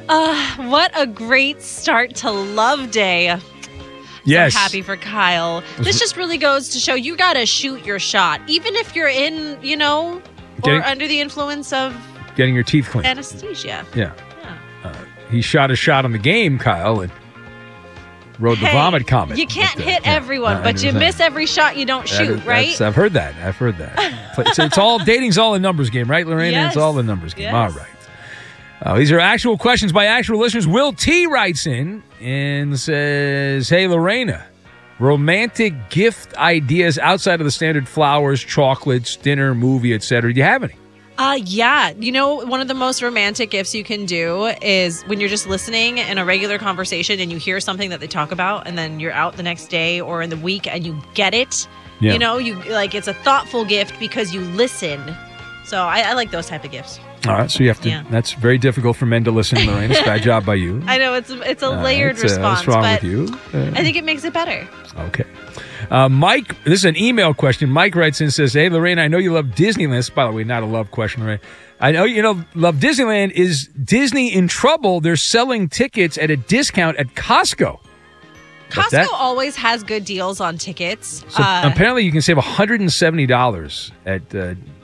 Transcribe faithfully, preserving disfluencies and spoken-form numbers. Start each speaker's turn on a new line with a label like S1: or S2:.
S1: Uh, what a great start to Love Day.
S2: Yes.
S1: So happy for Kyle. This just really goes to show you got to shoot your shot. Even if you're in, you know,
S2: Getting-
S1: or under the influence of
S2: Getting your teeth cleaned.
S1: anesthesia.
S2: Yeah.
S1: Yeah.
S2: Uh, he shot a shot on the game, Kyle, and rode the
S1: Hey,
S2: vomit comet.
S1: You can't
S2: But, uh,
S1: hit
S2: yeah,
S1: everyone,
S2: I
S1: but you
S2: understand.
S1: miss every shot you don't
S2: That
S1: shoot,
S2: is-
S1: right?
S2: that's- I've heard that. I've heard that. It's, it's all dating's all a numbers game, right, Lorena?
S1: Yes.
S2: It's all a numbers game.
S1: Yes.
S2: All right. Uh, these are actual questions by actual listeners. Will T writes in and says, "Hey, Lorena, romantic gift ideas outside of the standard flowers, chocolates, dinner, movie, et cetera. Do you have any?"
S1: Uh, yeah. You know, one of the most romantic gifts you can do is when you're just listening in a regular conversation and you hear something that they talk about, and then you're out the next day or in the week and you get it.
S2: Yeah.
S1: You know, you like it's a thoughtful gift because you listen. So I, I like those type of gifts.
S2: All right, so you have to.
S1: Yeah.
S2: That's very difficult for men to listen, Lorena. Bad job by you.
S1: I know it's it's a
S2: Uh,
S1: layered
S2: it's, uh,
S1: response,
S2: what's wrong
S1: but
S2: with you? Uh,
S1: I think it makes it better.
S2: Okay. Uh, Mike, this is an email question. Mike writes in and says, "Hey, Lorraine, I know you love Disneyland." By the way, not a love question, Lorraine. I know you know love Disneyland. Is Disney in trouble? They're selling tickets at a discount at Costco. But
S1: Costco
S2: that-
S1: always has good deals on tickets.
S2: So
S1: uh,
S2: apparently you can save one hundred seventy dollars at uh,